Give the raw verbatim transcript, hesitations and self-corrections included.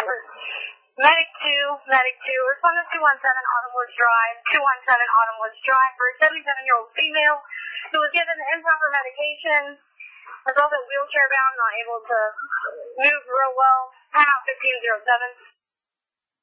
Medic two, Medic two, respond to two one seven Autumn Woods Drive, two one seven Autumn Woods Drive for a seventy-seven-year-old female who was given improper medication, resulted wheelchair bound, not able to move real well. Turnout fifteen oh seven.